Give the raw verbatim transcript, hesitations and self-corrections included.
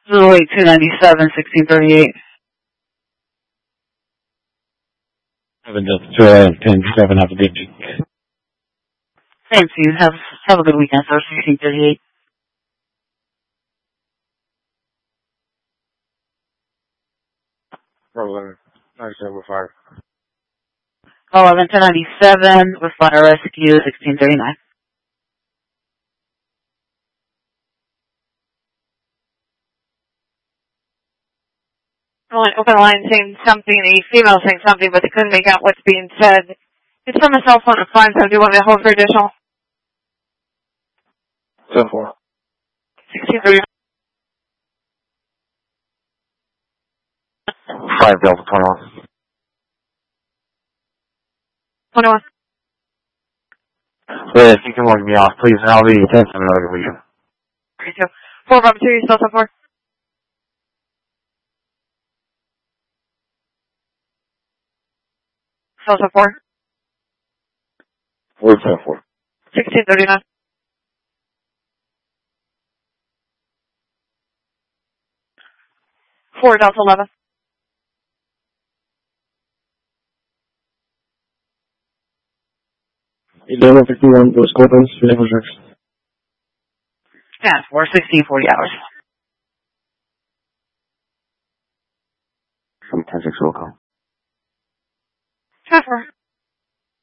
zero eight two ninety-seven, sixteen thirty-eight. seven Delta two A M ten seven, have a good week. Thanks, you. Have, have a good weekend, sir. sixteen thirty-eight. eleven ninety-seven with fire. eleven ten ninety-seven with fire rescue, sixteen thirty-nine. Open line saying something, a female saying something, but they couldn't make out what's being said. It's from a cell phone at five seven. Do you want me to hold for additional? seven four. sixteen thirty-nine. five Delta twenty-one. twenty-one. Yeah, if you can log me off, please, and I'll be ten seven another region. Okay, so four Bravo two, you still ten four? Still ten four? We're ten four. sixteen thirty-nine. four Delta eleven. eleven fifty-one, those Scorpions, twenty-four six. Yeah, for sixteen forty hours. From ten six will come. ten four.